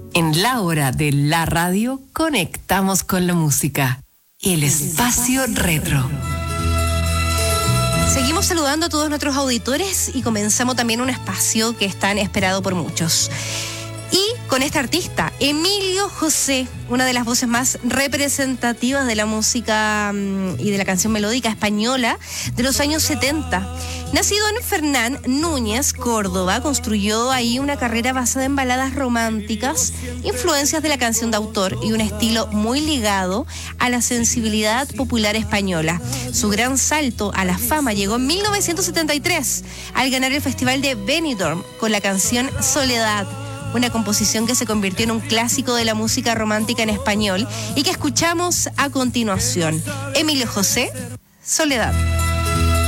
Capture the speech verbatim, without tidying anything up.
En la hora de la radio, conectamos con la música. El espacio retro. Seguimos saludando a todos nuestros auditores y comenzamos también un espacio que es tan esperado por muchos. Y con este artista, Emilio José, una de las voces más representativas de la música um, y de la canción melódica española de los años setenta. Nacido en Fernán Núñez, Córdoba, construyó ahí una carrera basada en baladas románticas, influencias de la canción de autor y un estilo muy ligado a la sensibilidad popular española. Su gran salto a la fama llegó en mil novecientos setenta y tres al ganar el Festival de Benidorm con la canción Soledad, una composición que se convirtió en un clásico de la música romántica en español y que escuchamos a continuación. Emilio José, Soledad.